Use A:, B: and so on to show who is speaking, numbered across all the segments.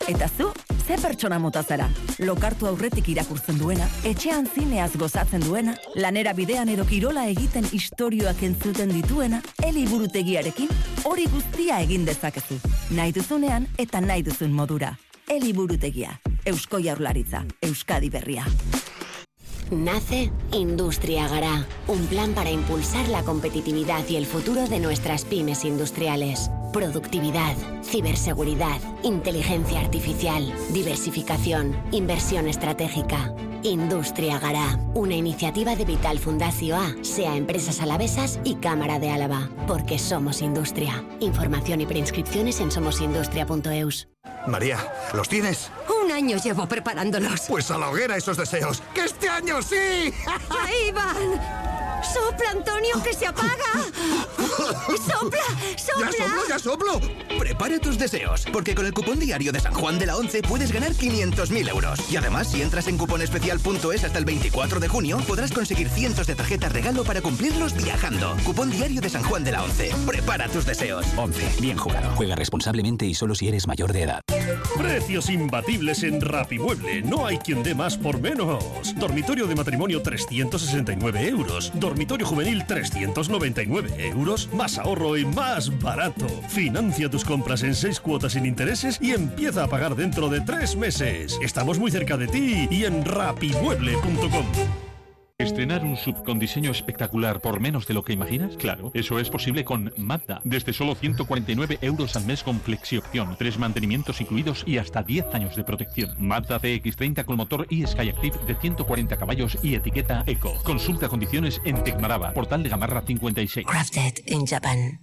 A: Eta zu, ze pertsona mota zara? Lokartu aurretik irakurtzen duena, etxean zineaz gozatzen duena, lanera bidean edo kirola egiten istorioak entzuten dituena, Eliburutegiarekin hori guztia egin dezakezu. Nahi duzunean eta nahi duzun modura. Eliburutegia, Eusko Jaurlaritza, Euskadi berria.
B: Nace Industria Gara, un plan para impulsar la competitividad y el futuro de nuestras pymes industriales. Productividad, ciberseguridad, inteligencia artificial, diversificación, inversión estratégica. Industria Gara, una iniciativa de Vital Fundació A, SEA Empresas Alavesas y Cámara de Álava, porque somos industria. Información y preinscripciones en somosindustria.eus.
C: María, ¿los tienes?
D: Un año llevo preparándolos.
C: Pues a la hoguera esos deseos. ¡Que este año sí!
D: ¡Ahí van! ¡Sopla, Antonio, que se apaga! ¡Sopla, sopla!
C: ¡Ya soplo!
E: Prepara tus deseos, porque con el cupón diario de San Juan de la Once puedes ganar 500.000 euros. Y además, si entras en cuponespecial.es hasta el 24 de junio, podrás conseguir cientos de tarjetas regalo para cumplirlos viajando. Cupón diario de San Juan de la Once. Prepara tus deseos.
F: 11. Bien jugado. Juega responsablemente y solo si eres mayor de edad.
G: Precios imbatibles en Rapimueble. No hay quien dé más por menos. Dormitorio de matrimonio 369 euros. Dormitorio juvenil 399 euros. Más ahorro y más barato. Financia tus compras en 6 cuotas sin intereses y empieza a pagar dentro de 3 meses. Estamos muy cerca de ti y en rapimueble.com.
H: ¿Estrenar un SUV con diseño espectacular por menos de lo que imaginas? Claro, eso es posible con Mazda. Desde solo 149 euros al mes con flexiopción, 3 mantenimientos incluidos y hasta 10 años de protección. Mazda CX-30 con motor e-Skyactiv de 140 caballos y etiqueta Eco. Consulta condiciones en Tecmaraba, Portal de Gamarra 56.
D: Crafted in Japan.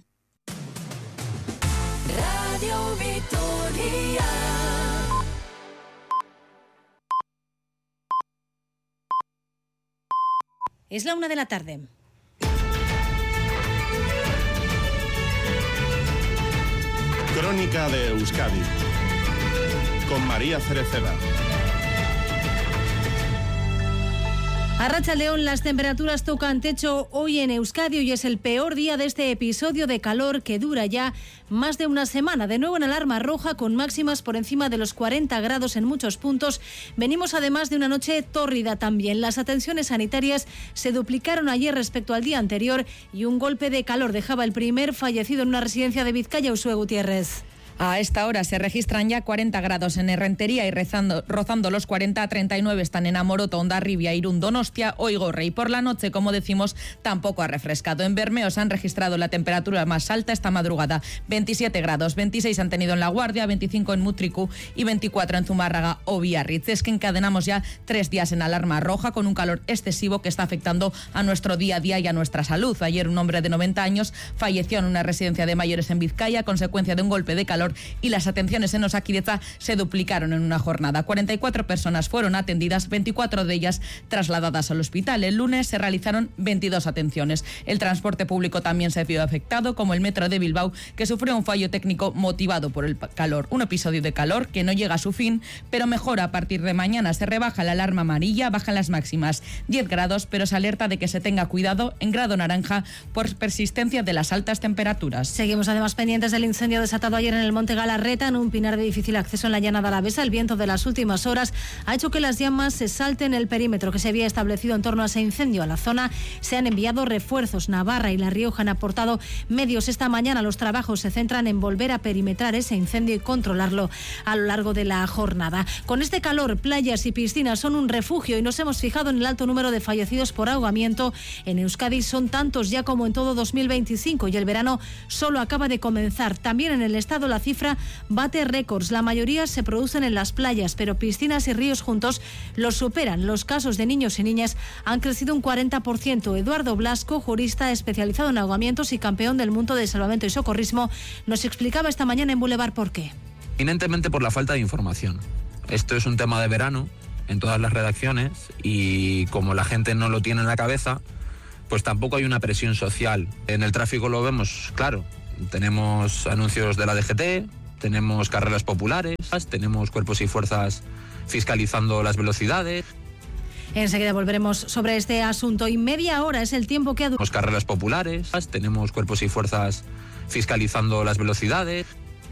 I: Radio Vitoria.
J: Es la 1 de la tarde.
K: Crónica de Euskadi con María Cereceda.
J: Arratsaldeon, las temperaturas tocan techo hoy en Euskadi. Hoy es el peor día de este episodio de calor que dura ya más de una semana. De nuevo en alarma roja con máximas por encima de los 40 grados en muchos puntos. Venimos además de una noche tórrida también. Las atenciones sanitarias se duplicaron ayer respecto al día anterior y un golpe de calor dejaba el primer fallecido en una residencia de Vizcaya, Uxue Gutiérrez.
L: A esta hora se registran ya 40 grados en Errentería y rozando los 40, 39 están en Amoroto, Hondarribia, Irún, Donostia o Igorre. Y por la noche, como decimos, tampoco ha refrescado. En Bermeo se han registrado la temperatura más alta esta madrugada, 27 grados, 26 han tenido en La Guardia, 25 en Mutriku y 24 en Zumárraga o Biarritz. Es que encadenamos ya 3 días en alarma roja con un calor excesivo que está afectando a nuestro día a día y a nuestra salud. Ayer un hombre de 90 años falleció en una residencia de mayores en Vizcaya a consecuencia de un golpe de calor y las atenciones en Osakidetza se duplicaron en una jornada. 44 personas fueron atendidas, 24 de ellas trasladadas al hospital. El lunes se realizaron 22 atenciones. El transporte público también se vio afectado, como el metro de Bilbao, que sufrió un fallo técnico motivado por el calor. Un episodio de calor que no llega a su fin, pero mejora a partir de mañana. Se rebaja la alarma amarilla, bajan las máximas 10 grados, pero se alerta de que se tenga cuidado en grado naranja por persistencia de las altas temperaturas.
J: Seguimos además pendientes del incendio desatado ayer en el Monte Galarreta, en un pinar de difícil acceso en la llanada alavesa. El viento de las últimas horas ha hecho que las llamas se salten el perímetro que se había establecido en torno a ese incendio. A la zona se han enviado refuerzos. Navarra y La Rioja han aportado medios. Esta mañana los trabajos se centran en volver a perimetrar ese incendio y controlarlo a lo largo de la jornada. Con este calor, playas y piscinas son un refugio y nos hemos fijado en el alto número de fallecidos por ahogamiento. En Euskadi son tantos ya como en todo 2025 y el verano solo acaba de comenzar. También en el estado la cifra bate récords. La mayoría se producen en las playas, pero piscinas y ríos juntos los superan. Los casos de niños y niñas han crecido un 40%. Eduardo Blasco, jurista especializado en ahogamientos y campeón del mundo de salvamento y socorrismo, nos explicaba esta mañana en Boulevard por qué.
M: Eminentemente por la falta de información. Esto es un tema de verano en todas las redacciones y como la gente no lo tiene en la cabeza, pues tampoco hay una presión social. En el tráfico lo vemos claro. Tenemos anuncios de la DGT, tenemos carreras populares, tenemos cuerpos y fuerzas fiscalizando las velocidades.
J: Enseguida volveremos sobre este asunto y media hora es el tiempo que ha durado.
M: Tenemos carreras populares, tenemos cuerpos y fuerzas fiscalizando las velocidades.